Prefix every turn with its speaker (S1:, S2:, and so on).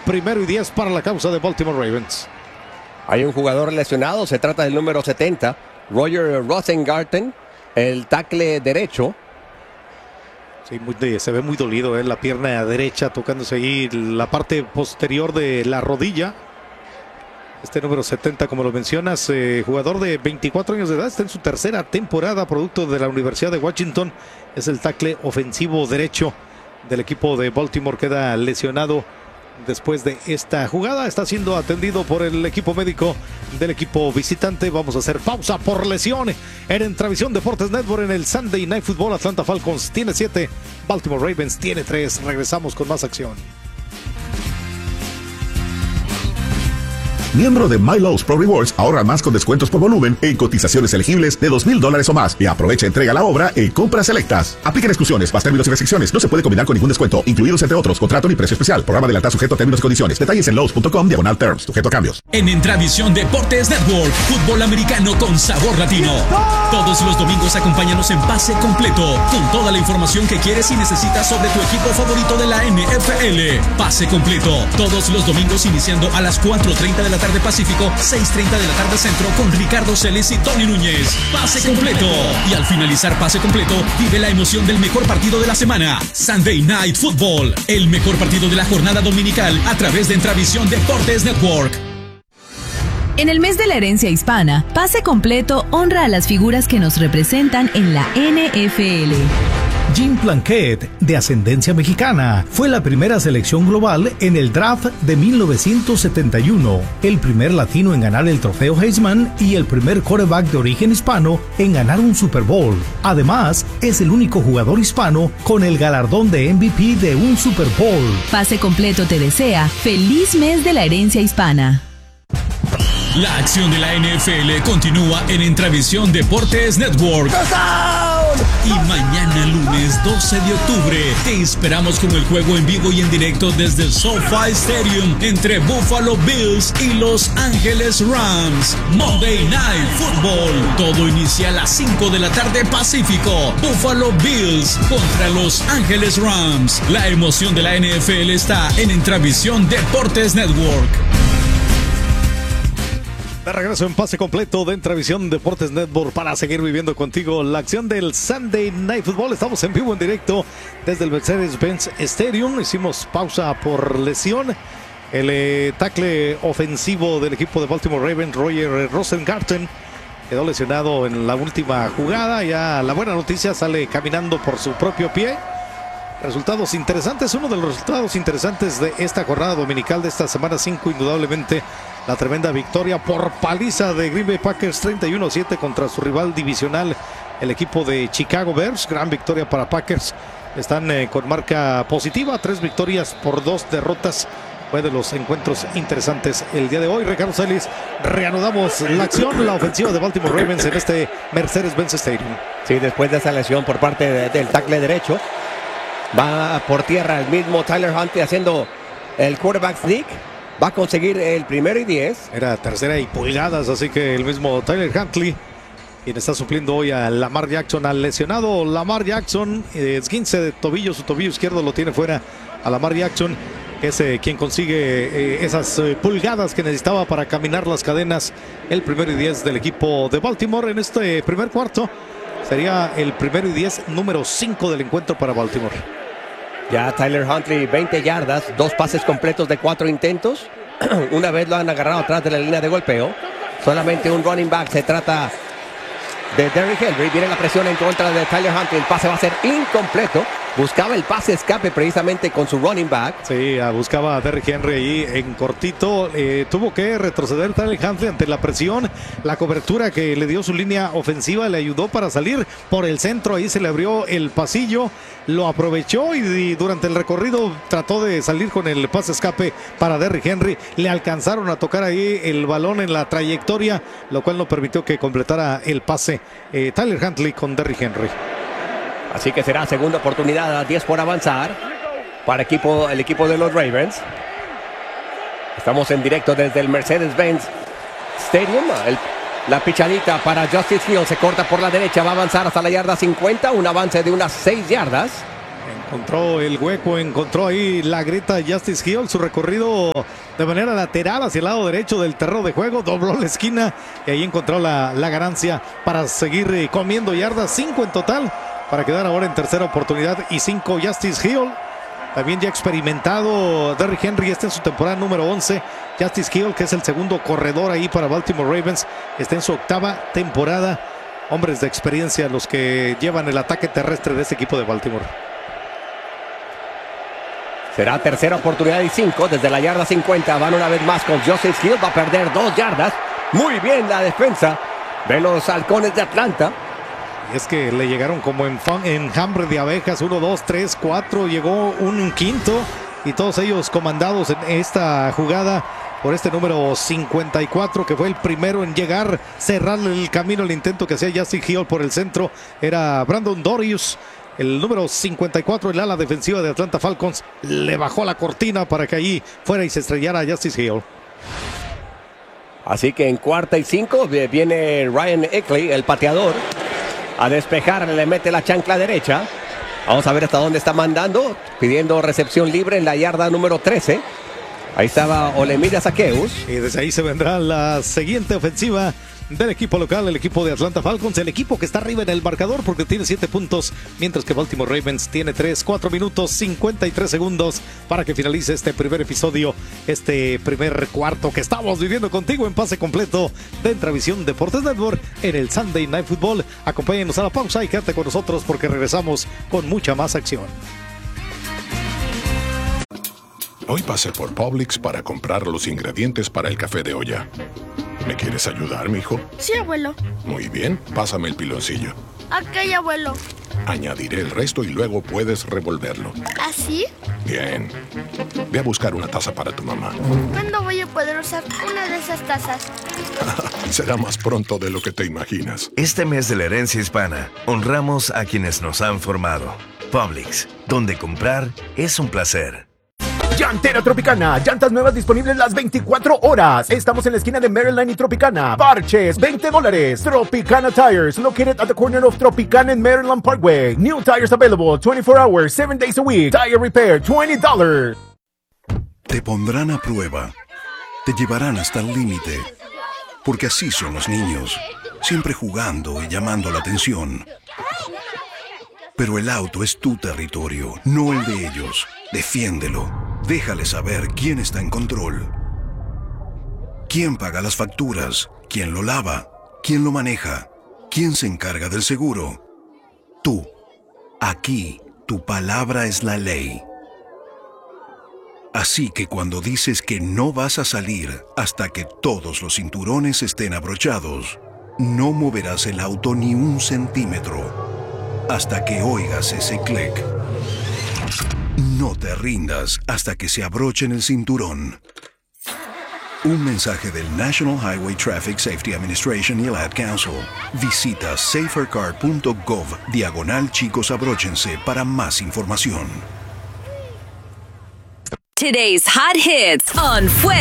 S1: primero y 10 para la causa de Baltimore Ravens.
S2: Hay un jugador lesionado, se trata del número 70, Roger Rosengarten, el tackle derecho.
S1: Sí, se ve muy dolido, la pierna derecha tocándose ahí la parte posterior de la rodilla. Este número 70, como lo mencionas, jugador de 24 años de edad, está en su tercera temporada, producto de la Universidad de Washington. Es el tackle ofensivo derecho del equipo de Baltimore, queda lesionado después de esta jugada. Está siendo atendido por el equipo médico del equipo visitante. Vamos a hacer pausa por lesión en Entravisión Deportes Network en el Sunday Night Football. Atlanta Falcons tiene 7, Baltimore Ravens tiene 3. Regresamos con más acción.
S3: Miembro de MyLowe's Pro Rewards, ahorra más con descuentos por volumen en cotizaciones elegibles de $2,000 o más y aprovecha entrega a la obra en compras selectas. Apliquen exclusiones, más términos y restricciones. No se puede combinar con ningún descuento, incluidos entre otros contrato ni precio especial. Programa de lealtad sujeto a términos y condiciones. Detalles en lowes.com/terms, sujeto a cambios.
S4: En Entravisión Deportes Network, fútbol americano con sabor latino. Todos los domingos acompáñanos en Pase Completo, con toda la información que quieres y necesitas sobre tu equipo favorito de la NFL. Pase Completo, todos los domingos iniciando a las 4:30 de la tarde Pacífico, 6:30 de la tarde Centro, con Ricardo Celes y Tony Núñez. Pase Completo. Y al finalizar Pase Completo, vive la emoción del mejor partido de la semana, Sunday Night Football, el mejor partido de la jornada dominical a través de Entravisión Deportes Network.
S5: En el mes de la herencia hispana, Pase Completo honra a las figuras que nos representan en la NFL.
S6: Jim Plunkett, de ascendencia mexicana, fue la primera selección global en el draft de 1971, el primer latino en ganar el trofeo Heisman y el primer quarterback de origen hispano en ganar un Super Bowl. Además, es el único jugador hispano con el galardón de MVP de un Super Bowl.
S5: Pase Completo te desea feliz mes de la herencia hispana.
S4: La acción de la NFL continúa en Entravisión Deportes Network. Y mañana lunes 12 de octubre te esperamos con el juego en vivo y en directo desde SoFi Stadium entre Buffalo Bills y Los Ángeles Rams. Monday Night Football. Todo inicia a las 5 de la tarde Pacífico. Buffalo Bills contra Los Ángeles Rams. La emoción de la NFL está en Entravisión Deportes Network.
S1: De regreso en Pase Completo de Entravisión Deportes Network para seguir viviendo contigo la acción del Sunday Night Football. Estamos en vivo, en directo desde el Mercedes-Benz Stadium. Hicimos pausa por lesión. El tackle ofensivo del equipo de Baltimore Ravens, Roger Rosengarten, quedó lesionado en la última jugada. Ya la buena noticia, sale caminando por su propio pie. Resultados interesantes, uno de los resultados interesantes de esta jornada dominical de esta semana 5, indudablemente la tremenda victoria por paliza de Green Bay Packers 31-7 contra su rival divisional, el equipo de Chicago Bears. Gran victoria para Packers, están con marca positiva, 3 victorias por 2 derrotas. Fue de los encuentros interesantes el día de hoy. Ricardo Celis, reanudamos la acción, la ofensiva de Baltimore Ravens en este Mercedes-Benz Stadium.
S2: Sí, después de esa lesión por parte del tackle derecho, va por tierra el mismo Tyler Huntley haciendo el quarterback sneak. Va a conseguir el primero y 10.
S1: Era tercera y pulgadas, así que el mismo Tyler Huntley, quien está supliendo hoy a Lamar Jackson, al lesionado Lamar Jackson, esguince de tobillo, su tobillo izquierdo lo tiene fuera a Lamar Jackson, que es quien consigue esas pulgadas que necesitaba para caminar las cadenas. El primero y 10 del equipo de Baltimore en este primer cuarto. Sería el primero y 10 número 5 del encuentro para Baltimore.
S2: Ya Tyler Huntley, 20 yardas, 2 pases completos de 4 intentos. Una vez lo han agarrado atrás de la línea de golpeo. Solamente un running back, se trata de Derrick Henry. Viene la presión en contra de Tyler Huntley. El pase va a ser incompleto. Buscaba el pase escape precisamente con su running back.
S1: Sí, buscaba a Derrick Henry ahí en cortito. Tuvo que retroceder Tyler Huntley ante la presión. La cobertura que le dio su línea ofensiva le ayudó para salir por el centro. Ahí se le abrió el pasillo. Lo aprovechó y durante el recorrido trató de salir con el pase escape para Derrick Henry. Le alcanzaron a tocar ahí el balón en la trayectoria, lo cual no permitió que completara el pase Tyler Huntley con Derrick Henry.
S2: Así que será segunda oportunidad, a 10 por avanzar para el equipo de los Ravens. Estamos en directo desde el Mercedes-Benz Stadium. La pichadita para Justice Hill, se corta por la derecha, va a avanzar hasta la yarda 50, un avance de unas 6 yardas.
S1: Encontró el hueco, encontró ahí la grita Justice Hill, su recorrido de manera lateral hacia el lado derecho del terreno de juego, dobló la esquina y ahí encontró la ganancia para seguir comiendo yardas, 5 en total, para quedar ahora en tercera oportunidad y 5 Justice Hill. También ya experimentado Derrick Henry, está en su temporada número 11. Justice Hill, que es el segundo corredor ahí para Baltimore Ravens, está en su octava temporada. Hombres de experiencia los que llevan el ataque terrestre de este equipo de Baltimore.
S2: Será tercera oportunidad y 5 desde la yarda 50. Van una vez más con Justice Hill. Va a perder 2 yardas. Muy bien la defensa de los Halcones de Atlanta.
S1: Y es que le llegaron como enjambre de abejas. 1, 2, 3, 4. Llegó un quinto. Y todos ellos comandados en esta jugada por este número 54, que fue el primero en llegar, cerrarle el camino al intento que hacía Justice Hill por el centro. Era Brandon Dorius. El número 54, el ala defensiva de Atlanta Falcons, le bajó la cortina para que allí fuera y se estrellara Justice Hill.
S2: Así que en cuarta y 5 viene Ryan Eckley, el pateador, a despejar, le mete la chancla derecha. Vamos a ver hasta dónde está mandando, pidiendo recepción libre en la yarda número 13. Ahí estaba Olemide Zaccheaus.
S1: Y desde ahí se vendrá la siguiente ofensiva del equipo local, el equipo de Atlanta Falcons, el equipo que está arriba en el marcador porque tiene 7 puntos, mientras que Baltimore Ravens tiene 3, 4 minutos, 53 segundos para que finalice este primer episodio, este primer cuarto que estamos viviendo contigo en pase completo de Entravisión Deportes Network en el Sunday Night Football. Acompáñenos a la pausa y quédate con nosotros porque regresamos con mucha más acción.
S7: Hoy pasé por Publix para comprar los ingredientes para el café de olla. ¿Me quieres ayudar, mijo?
S8: Sí, abuelo.
S7: Muy bien, pásame el piloncillo.
S8: Ok, abuelo.
S7: Añadiré el resto y luego puedes revolverlo.
S8: ¿Así?
S7: Bien. Ve a buscar una taza para tu mamá.
S8: ¿Cuándo voy a poder usar una de esas tazas?
S7: Será más pronto de lo que te imaginas.
S9: Este mes de la herencia hispana, honramos a quienes nos han formado. Publix, donde comprar es un placer.
S10: Llantera Tropicana, llantas nuevas disponibles las 24 horas. Estamos en la esquina de Maryland y Tropicana. Parches, $20. Tropicana Tires, located at the corner of Tropicana and Maryland Parkway. New tires available 24 hours, 7 days a week. Tire repair, $20.
S11: Te pondrán a prueba. Te llevarán hasta el límite. Porque así son los niños, siempre jugando y llamando la atención. Pero el auto es tu territorio, no el de ellos. Defiéndelo. Déjale saber quién está en control. ¿Quién paga las facturas? ¿Quién lo lava? ¿Quién lo maneja? ¿Quién se encarga del seguro? Tú. Aquí, tu palabra es la ley. Así que cuando dices que no vas a salir hasta que todos los cinturones estén abrochados, no moverás el auto ni un centímetro hasta que oigas ese clic. No te rindas hasta que se abrochen el cinturón. Un mensaje del National Highway Traffic Safety Administration y el Ad Council. Visita safercar.gov/chicos abróchense para más información.
S5: Today's hot hits on Fuego